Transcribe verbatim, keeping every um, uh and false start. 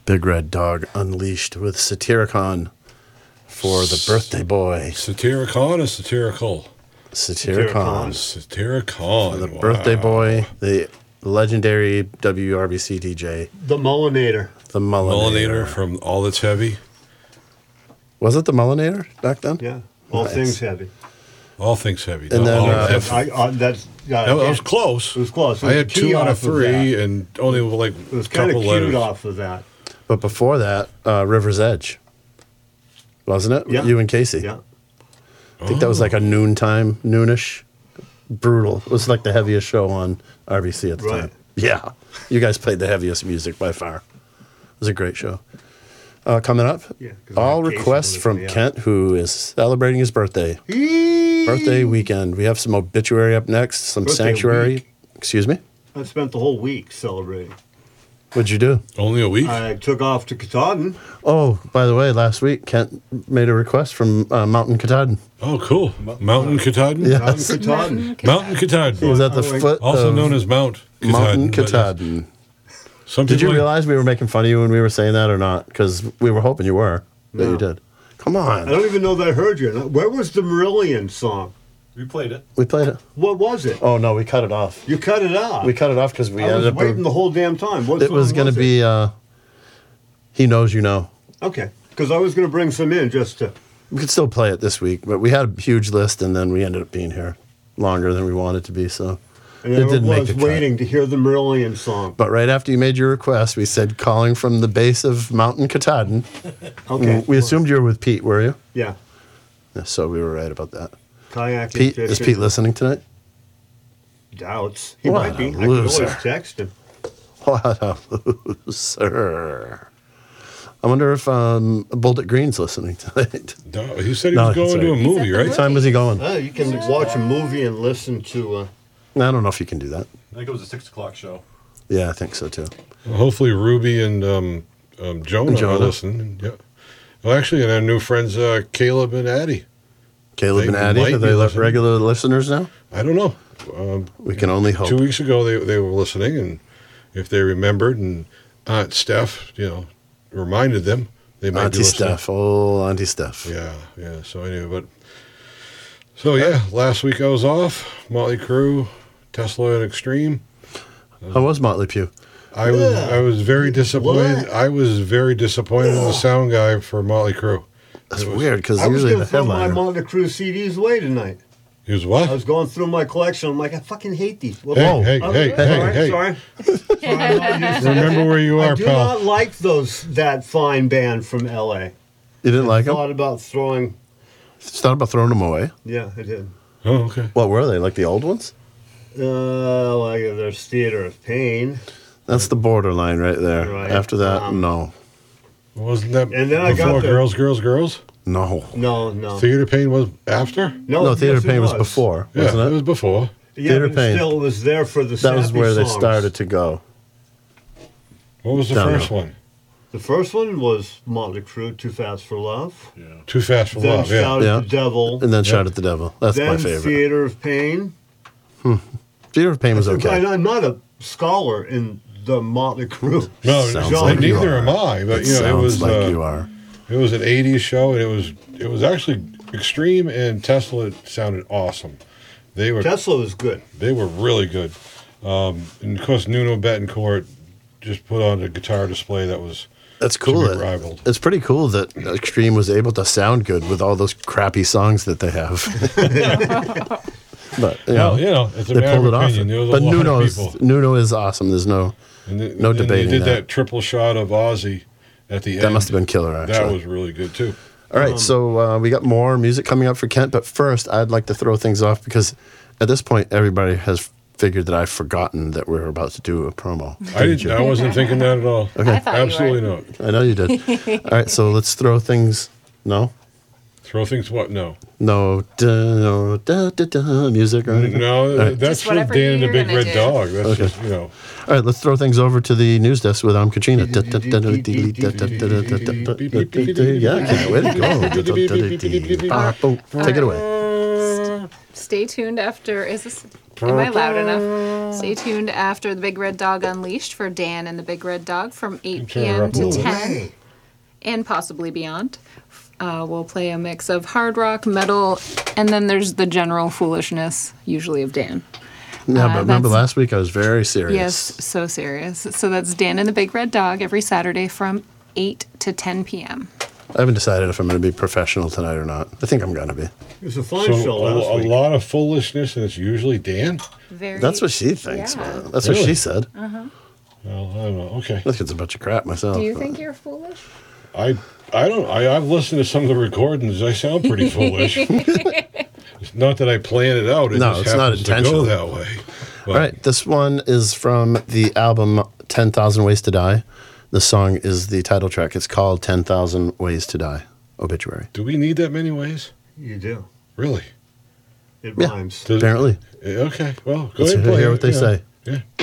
Big Red Dog Unleashed with Satyricon for the birthday boy. Satyricon or satirical? Satyricon. Satyricon. For the wow. birthday boy, the legendary W R B C D J. The Mullinator. The Mullinator. Mullinator from All That's Heavy. Was it the Mullinator back then? Yeah. All Nice. things heavy. All Things Heavy. And then, All uh, That's I, I, that's, yeah, That was close. It was close. It I was had a key two out of off of three that. and only like It was a kind couple of cued letters. off of that. But before that, uh, River's Edge. Wasn't it? Yeah. You and Casey. Yeah. I think that was like a noontime, noonish. Brutal. It was like the heaviest show on R B C at the Right. time. Yeah. You guys played the heaviest music by far. It was a great show. Uh, coming up, Yeah, 'cause I all had Casey requests with from me, yeah. Kent, who is celebrating his birthday. Birthday weekend. We have some obituary up next, some Birthday sanctuary. week. Excuse me? I spent the whole week celebrating. What'd you do? Only a week? I took off to Katahdin. Oh, by the way, last week, Kent made a request from uh, Mountain Katahdin. Oh, cool. Mountain Katahdin? Yeah. Out in Katahdin. Mountain Katahdin. He was at the I went- foot Also of known as Mount Katahdin. Mountain but it's- Katahdin. Some Did you people- realize we were making fun of you when we were saying that or not? Because we were hoping you were. That No. you did. Come I on. don't even know that I heard you. Where was the Marillion song? We played it. We played it. What was it? Oh, no, we cut it off. You cut it off. We cut it off because we I was ended up. waiting the whole damn time. What it song was going to it? be uh, He Knows You Know. Okay. Because I was going to bring some in just to. We could still play it this week, but we had a huge list and then we ended up being here longer than we wanted to be. So And it I didn't make was the cut. waiting to hear the Marillion song. But right after you made your request, we said calling from the base of Mountain Katahdin. Okay. We assumed you were with Pete, were you? Yeah. Yeah, so we were right about that. Kayaking. Pete, is fishing. Pete listening tonight? Doubts. He What might be. a I could always loser. text him. What a loser. I wonder if um, Bullet Green's listening tonight. No, he said he No, was going that's to a right. movie, He's at the right? What time was he going? Oh, you can watch a movie and listen to. Uh, I don't know if you can do that. I think it was a six o'clock show. Yeah, I think so too. Well, hopefully Ruby and um, um, Jonah, And Jonah. are listening. Yeah. Well, actually, and our new friends, uh, Caleb and Addie. Caleb They and Addie, might are be they li- listening. regular listeners now? I don't know. Um, We can only hope. Two weeks ago, they they were listening, and if they remembered, and Aunt Steph, you know, reminded them, they might Auntie be listening. Steph, oh, Auntie Steph. Yeah, yeah. So anyway, but so yeah, last week I was off. Motley Crue, Tesla, and Extreme. How was Motley Pugh? I was I was very disappointed. What? I was very disappointed in the sound guy for Motley Crue. That's It was- weird because I was usually going the to throw my headliner. Motley Crue C Ds away tonight. He was I what? was going through my collection. I'm like, I fucking hate these. Well, Hey, hey, oh, hey, sorry, hey, hey. Sorry. Sorry, I'm not used to Remember where you I are, do pal. not like those that fine band from L A. You didn't like them? Thought about throwing. It's not about throwing them away. Yeah, I did. Oh, okay. What were they? Like the old ones? Uh, like there's Theater of Pain, That's the borderline right there. Right. After that, Um, no. Wasn't that And then I got before the- Girls, Girls, Girls? No. no, no, Theater Pain was after? no. No, Theater yes, it Pain was before, Yeah, wasn't it it? was before. Yeah, Theater but Pain. still, it was there for the. That was sappy where they songs. started to go. What was the Don't first know. one? The first one was Motley Crue, Too Fast for Love. Yeah. Too Fast for Then Love. Yeah. Shout Yeah. at the Devil. And then Yeah. Shout at the Devil. That's then my favorite. Theater of Pain. Theater of Pain was okay. I- I'm not a scholar in the Motley Crue. No, Sounds no, like you neither are. am I. But It you know, it sounds was like uh, you are. it was an eighties show, and it was it was actually Extreme and Tesla sounded awesome. They were Tesla was good. they were really good. Um, and of course, Nuno Betancourt just put on a guitar display that was That's cool. be that- rivaled. It's pretty cool that Extreme was able to sound good with all those crappy songs that they have. But you know, well, you know, it's a they matter pulled of it off. opinion. There was a But lot Nuno of is people. Nuno is awesome. There's no And the, no and debating They did that. that. triple shot of Ozzy at the end. that must have been killer. That Actually, was really good too. all right. so uh, we got more music coming up for Kent, but first I'd like to throw things off because at this point everybody has figured that I've forgotten that we're about to do a promo. I didn't. I wasn't thinking that at all. Okay. I thought you Absolutely were. not. I know you did. All right, so let's throw things. No, Throw things. What? No. no, da, no, da, da, da, music or anything. No, All right. that's Just from whatever Dan and the you're Big gonna Red do. Dog. That's Okay. just, you know. All right, let's throw things over to the news desk with I'm Katrina. Yeah, way to go. Take it away. stay tuned after. Is this? Am I loud enough? Stay tuned after the Big Red Dog Unleashed for Dan and the Big Red Dog from eight Turn her p.m. up a to little. ten, and possibly beyond. Uh, we'll play a mix of hard rock, metal, and then there's the general foolishness, usually of Dan. Yeah, Uh, but remember that's- last week I was very serious. Yes, so serious. So that's Dan and the Big Red Dog every Saturday from eight to ten p.m. I haven't decided if I'm going to be professional tonight or not. I think I'm going to be. It was a fine So show last a, a week. lot of foolishness, and it's usually Dan. Very. That's what she thinks, Yeah. man. That's what Really? she said. Well, I don't know. Okay. I think it's a bunch of crap myself. Do you but- think you're foolish? I I don't. I, I've listened to some of the recordings. I sound pretty foolish. It's not that I plan it out. It No, just it's not happens to intentional. go that way. But All right, this one is from the album ten thousand Ways to Die. The song is the title track. It's called ten thousand Ways to Die, Obituary. do we need that many ways? You do. Really? It Yeah. rhymes. Does- Apparently. Yeah, okay. Well, go Let's ahead and hear play what it, they yeah. say. Yeah.